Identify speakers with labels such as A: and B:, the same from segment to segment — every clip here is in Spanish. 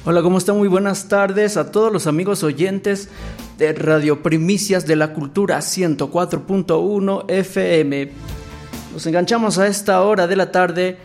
A: Hola, ¿cómo están? Muy buenas tardes a todos los amigos oyentes de Radio Primicias de la Cultura 104.1 FM. Nos enganchamos a esta hora de la tarde,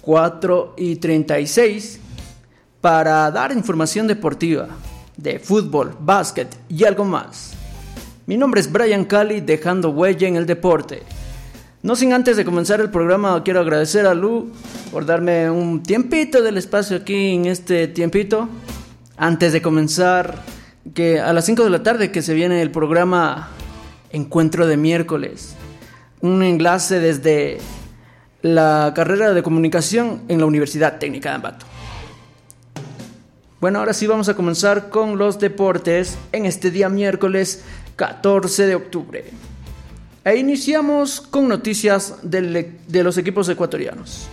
A: 4:36, para dar información deportiva de fútbol, básquet y algo más. Mi nombre es Brian Cali, dejando huella en el deporte. No sin antes de comenzar el programa, quiero agradecer a Lu por darme un tiempito del espacio aquí en este tiempito. Antes de comenzar, que a las 5 de la tarde que se viene el programa Encuentro de Miércoles. Un enlace desde la carrera de comunicación en la Universidad Técnica de Ambato. Bueno, ahora sí vamos a comenzar con los deportes en este día miércoles 14 de octubre. E iniciamos con noticias de los equipos ecuatorianos.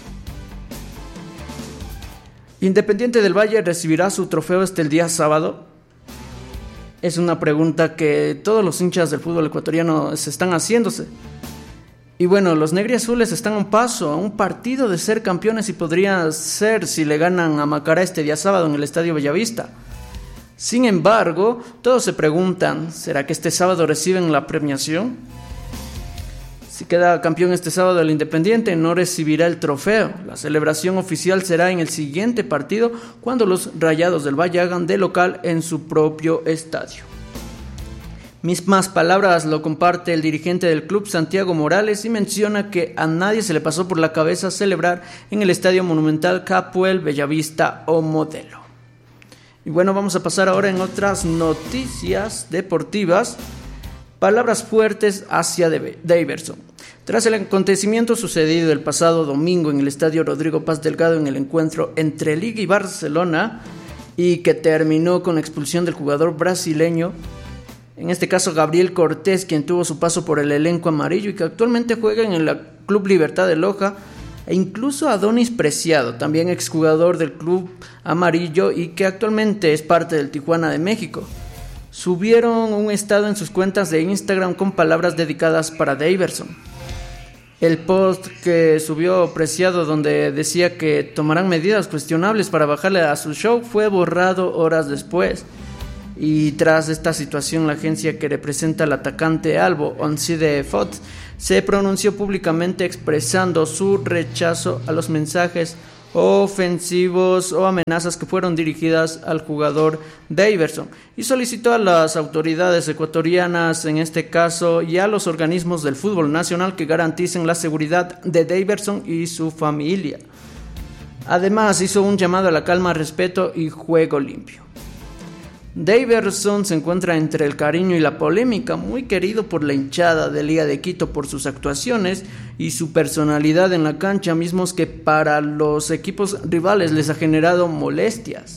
A: ¿Independiente del Valle recibirá su trofeo el día sábado? Es una pregunta que todos los hinchas del fútbol ecuatoriano se están haciéndose. Y bueno, los negriazules están a un paso, a un partido de ser campeones, y podría ser si le ganan a Macará este día sábado en el Estadio Bellavista. Sin embargo, todos se preguntan, ¿será que este sábado reciben la premiación? Si queda campeón este sábado el Independiente, no recibirá el trofeo. La celebración oficial será en el siguiente partido, cuando los Rayados del Valle hagan de local en su propio estadio. Mismas palabras lo comparte el dirigente del club, Santiago Morales, y menciona que a nadie se le pasó por la cabeza celebrar en el Estadio Monumental Capuel, Bellavista o Modelo. Y bueno, vamos a pasar ahora en otras noticias deportivas. Palabras fuertes hacia Daverson. Tras el acontecimiento sucedido el pasado domingo en el Estadio Rodrigo Paz Delgado en el encuentro entre Liga y Barcelona, y que terminó con la expulsión del jugador brasileño, en este caso Gabriel Cortés, quien tuvo su paso por el elenco amarillo y que actualmente juega en el Club Libertad de Loja, e incluso Adonis Preciado, también exjugador del Club Amarillo y que actualmente es parte del Tijuana de México, subieron un estado en sus cuentas de Instagram con palabras dedicadas para Daverson. El post que subió Preciado, donde decía que tomarán medidas cuestionables para bajarle a su show, fue borrado horas después. Y tras esta situación, la agencia que representa al atacante albo, Oncide Fox, se pronunció públicamente expresando su rechazo a los mensajes ofensivos o amenazas que fueron dirigidas al jugador Daverson, y solicitó a las autoridades ecuatorianas, en este caso, y a los organismos del fútbol nacional que garanticen la seguridad de Daverson y su familia. Además, hizo un llamado a la calma, respeto y juego limpio. Daverson se encuentra entre el cariño y la polémica, muy querido por la hinchada de Liga de Quito por sus actuaciones y su personalidad en la cancha, mismos que para los equipos rivales les ha generado molestias.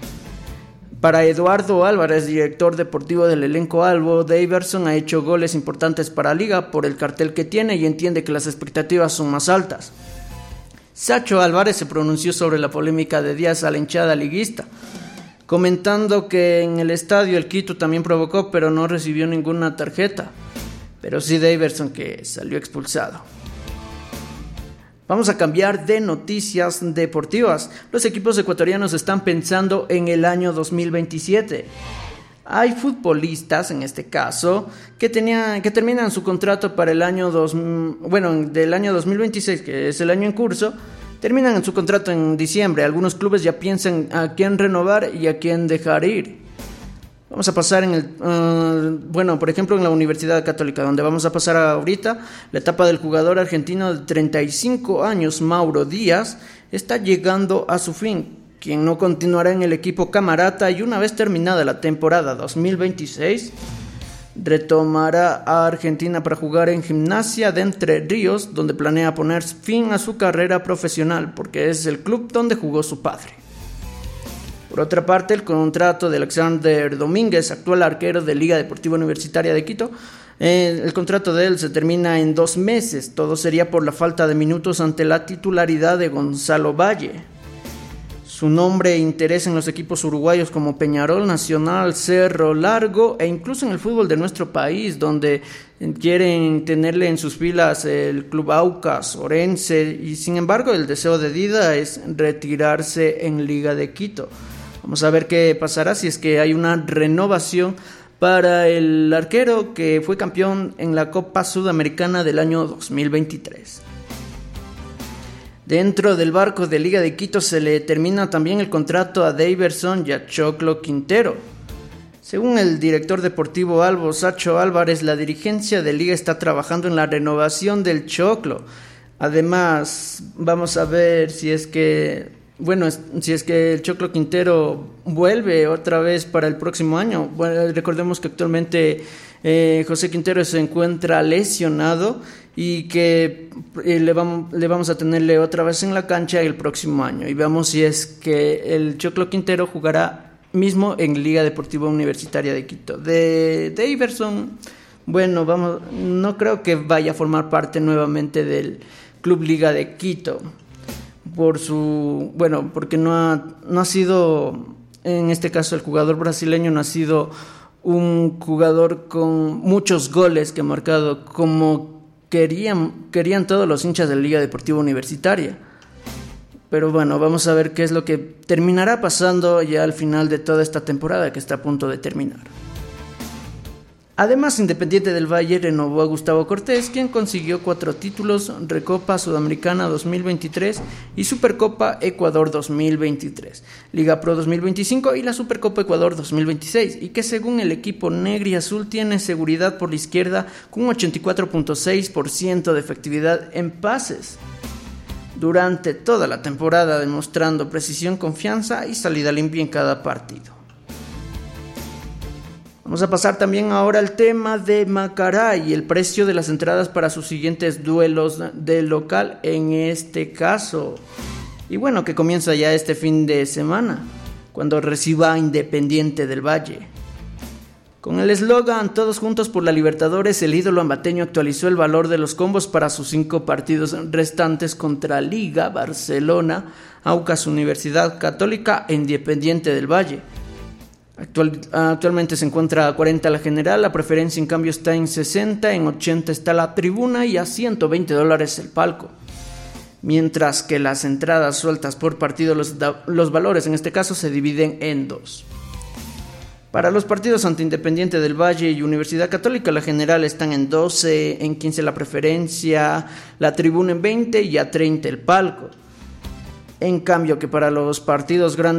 A: Para Eduardo Álvarez, director deportivo del elenco albo, Daverson ha hecho goles importantes para Liga por el cartel que tiene y entiende que las expectativas son más altas. Sacho Álvarez se pronunció sobre la polémica de Díaz a la hinchada liguista, comentando que en el estadio el Quito también provocó, pero no recibió ninguna tarjeta. Pero sí Daverson, que salió expulsado. Vamos a cambiar de noticias deportivas. Los equipos ecuatorianos están pensando en el año 2027. Hay futbolistas, en este caso, que terminan su contrato para el año del año 2026, que es el año en curso. Terminan su contrato en diciembre. Algunos clubes ya piensan a quién renovar y a quién dejar ir. Vamos a pasar por ejemplo, en la Universidad Católica, donde vamos a pasar ahorita. La etapa del jugador argentino de 35 años, Mauro Díaz, está llegando a su fin, quien no continuará en el equipo camarata, y una vez terminada la temporada 2026, retomará a Argentina para jugar en Gimnasia de Entre Ríos, donde planea poner fin a su carrera profesional, porque es el club donde jugó su padre. Por otra parte, el contrato de Alexander Domínguez, actual arquero de Liga Deportiva Universitaria de Quito, el contrato de él se termina en 2 meses. Todo sería por la falta de minutos ante la titularidad de Gonzalo Valle. Su nombre e interés en los equipos uruguayos como Peñarol, Nacional, Cerro Largo e incluso en el fútbol de nuestro país, donde quieren tenerle en sus filas el Club Aucas, Orense, y sin embargo el deseo de Dida es retirarse en Liga de Quito. Vamos a ver qué pasará si es que hay una renovación para el arquero que fue campeón en la Copa Sudamericana del año 2023. Dentro del barco de Liga de Quito se le termina también el contrato a Daverson y a Choclo Quintero. Según el director deportivo Albo Sacho Álvarez, la dirigencia de Liga está trabajando en la renovación del Choclo. Además, vamos a ver si es que el Choclo Quintero vuelve otra vez para el próximo año. Bueno, recordemos que actualmente José Quintero se encuentra lesionado y que le vamos a tenerle otra vez en la cancha el próximo año. Y veamos si es que el Choclo Quintero jugará mismo en Liga Deportiva Universitaria de Quito. De Daverson, no creo que vaya a formar parte nuevamente del Club Liga de Quito. Porque no ha sido, en este caso el jugador brasileño no ha sido un jugador con muchos goles que ha marcado como querían todos los hinchas de la Liga Deportiva Universitaria. Pero bueno, vamos a ver qué es lo que terminará pasando ya al final de toda esta temporada que está a punto de terminar. Además, Independiente del Valle renovó a Gustavo Cortés, quien consiguió 4 títulos, Recopa Sudamericana 2023 y Supercopa Ecuador 2023, Liga Pro 2025 y la Supercopa Ecuador 2026, y que según el equipo negro y azul tiene seguridad por la izquierda con un 84.6% de efectividad en pases durante toda la temporada, demostrando precisión, confianza y salida limpia en cada partido. Vamos a pasar también ahora al tema de Macará y el precio de las entradas para sus siguientes duelos de local en este caso. Y bueno, que comienza ya este fin de semana, cuando reciba a Independiente del Valle. Con el eslogan Todos juntos por la Libertadores, el ídolo ambateño actualizó el valor de los combos para sus 5 partidos restantes contra Liga, Barcelona, Aucas Universidad Católica e Independiente del Valle. Actualmente se encuentra a 40 la general, la preferencia en cambio está en 60, en 80 está la tribuna y a $120 el palco. Mientras que las entradas sueltas por partido, los valores en este caso se dividen en 2. Para los partidos ante Independiente del Valle y Universidad Católica, la general están en 12, en 15 la preferencia, la tribuna en 20 y a 30 el palco. En cambio que para los partidos grandes